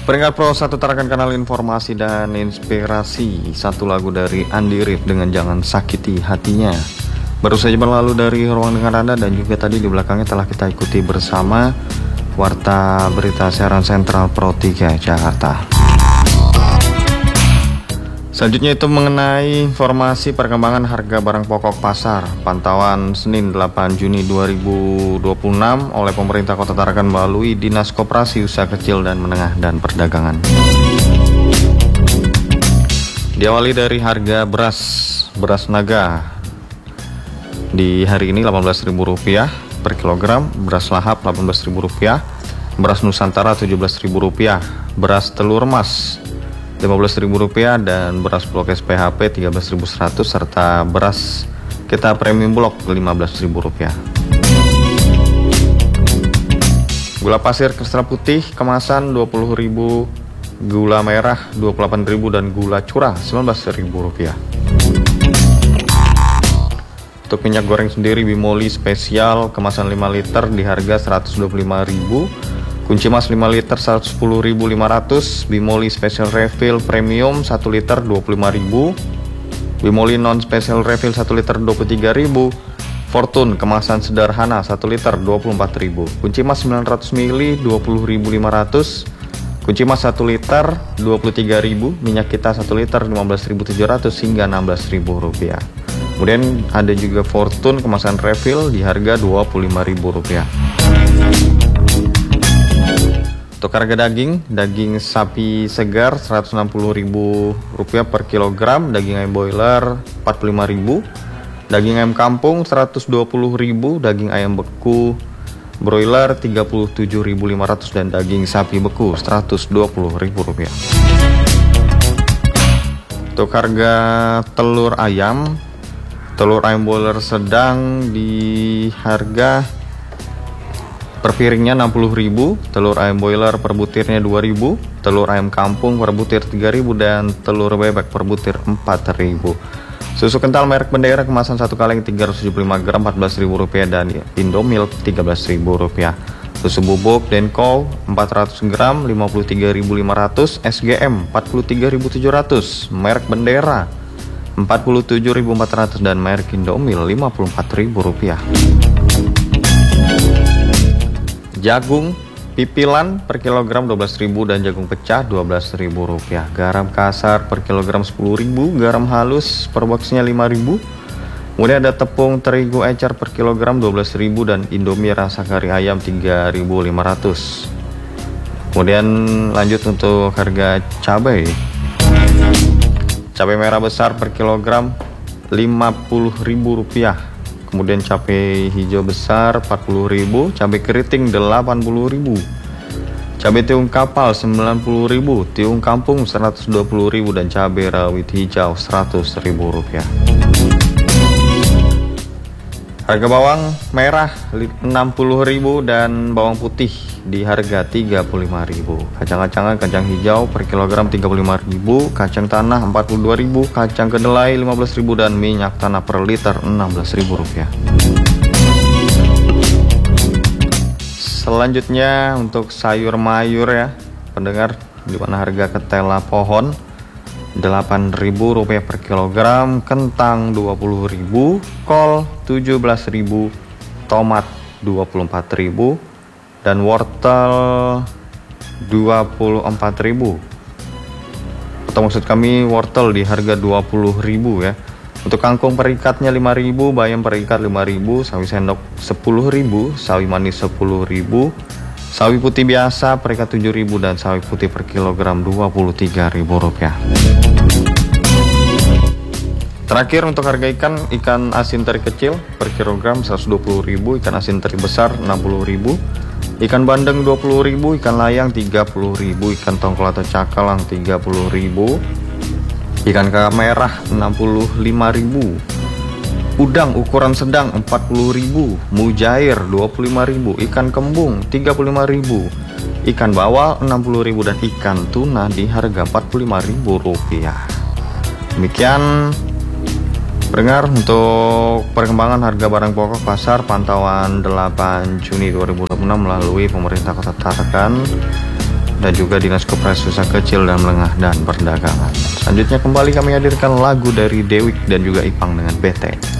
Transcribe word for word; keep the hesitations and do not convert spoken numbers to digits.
Peringkat Pro satu tarakan kanal informasi dan inspirasi. Satu lagu dari Andi Rif dengan Jangan Sakiti Hatinya. Baru saja berlalu dari ruang dengar Anda, dan juga tadi di belakangnya telah kita ikuti bersama Warta Berita Siaran Sentral Pro tiga Jakarta. Selanjutnya itu mengenai informasi perkembangan harga barang pokok pasar. Pantauan Senin delapan Juni dua ribu dua puluh enam oleh pemerintah Kota Tarakan melalui Dinas Koperasi Usaha Kecil dan Menengah dan Perdagangan. Diawali dari harga beras beras naga di hari ini delapan belas ribu rupiah per kilogram, beras lahap delapan belas ribu rupiah, beras Nusantara tujuh belas ribu rupiah, beras telur emas lima belas ribu rupiah, dan beras blok S P H P tiga belas ribu seratus, serta beras kita premium blok lima belas ribu rupiah. Gula pasir kristal putih kemasan dua puluh ribu, gula merah dua puluh delapan ribu, dan gula curah sembilan belas ribu rupiah. Untuk minyak goreng sendiri, Bimoli spesial kemasan lima liter di harga seratus dua puluh lima ribu, Kunci Mas lima liter seratus sepuluh ribu lima ratus, Bimoli Special Refill Premium satu liter dua puluh lima ribu, Bimoli Non Special Refill satu liter dua puluh tiga ribu, Fortune kemasan sederhana satu liter dua puluh empat ribu, Kunci Mas sembilan ratus mililiter dua puluh ribu lima ratus, Kunci Mas satu liter dua puluh tiga ribu, minyak kita satu liter lima belas ribu tujuh ratus hingga enam belas ribu rupiah. Kemudian ada juga Fortune kemasan refill di harga dua puluh lima ribu rupiah. Untuk harga daging, daging sapi segar seratus enam puluh ribu rupiah per kilogram, daging ayam boiler empat puluh lima ribu, daging ayam kampung seratus dua puluh ribu, daging ayam beku broiler tiga puluh tujuh ribu lima ratus, dan daging sapi beku seratus dua puluh ribu rupiah. Untuk harga telur ayam, telur ayam boiler sedang di harga per piringnya enam puluh ribu, telur ayam boiler per butirnya dua ribu, telur ayam kampung per butir tiga ribu, dan telur bebek per butir empat ribu. Susu kental merek Bendera kemasan satu kaleng tiga ratus tujuh puluh lima gram empat belas ribu rupiah, dan Indomilk tiga belas ribu rupiah. Susu bubuk Denko empat ratus gram lima puluh tiga ribu lima ratus, S G M empat puluh tiga ribu tujuh ratus, merek Bendera empat puluh tujuh ribu empat ratus, dan merek Indomilk lima puluh empat ribu rupiah. Jagung pipilan per kilogram dua belas ribu, dan jagung pecah dua belas ribu rupiah. Garam kasar per kilogram sepuluh ribu, garam halus per boxnya lima ribu. Kemudian ada tepung terigu ecer per kilogram dua belas ribu, dan Indomie rasa kari ayam tiga ribu lima ratus. Kemudian lanjut untuk harga cabai. Cabai merah besar per kilogram lima puluh ribu rupiah. Kemudian cabai hijau besar empat puluh ribu, cabai keriting delapan puluh ribu, cabai tiung kapal sembilan puluh ribu, tiung kampung seratus dua puluh ribu, dan cabai rawit hijau seratus ribu rupiah. Harga bawang merah enam puluh ribu, dan bawang putih di harga tiga puluh lima ribu. Kacang-kacangan, kacang hijau per kilogram tiga puluh lima ribu, kacang tanah empat puluh dua ribu, kacang kedelai lima belas ribu, dan minyak tanah per liter enam belas ribu rupiah. Selanjutnya untuk sayur mayur ya pendengar, di mana harga ketela pohon delapan ribu rupiah per kilogram, kentang dua puluh ribu, kol tujuh belas ribu, tomat dua puluh empat ribu, dan wortel dua puluh empat ribu. Atau maksud kami wortel di harga dua puluh ribu ya. Untuk kangkung perikatnya lima ribu, bayam perikat lima ribu, sawi sendok sepuluh ribu, sawi manis sepuluh ribu, sawi putih biasa perikat tujuh ribu, dan sawi putih per kilogram dua puluh tiga ribu rupiah. Terakhir untuk harga ikan, ikan asin teri kecil per kilogram seratus dua puluh ribu, ikan asin teri besar enam puluh ribu, ikan bandeng dua puluh ribu, ikan layang tiga puluh ribu, ikan tongkol atau cakalang tiga puluh ribu, ikan kakap merah enam puluh lima ribu, udang ukuran sedang empat puluh ribu, mujair dua puluh lima ribu, ikan kembung tiga puluh lima ribu, ikan bawal enam puluh ribu, dan ikan tuna di harga empat puluh lima ribu rupiah. Demikian pendengar untuk perkembangan harga barang pokok pasar pantauan delapan Juni dua ribu dua puluh enam melalui pemerintah Kota Tarakan dan juga Dinas Koperasi Usaha Kecil dan Menengah dan Perdagangan. Selanjutnya kembali kami hadirkan lagu dari Dewiq dan juga Ipang dengan B T.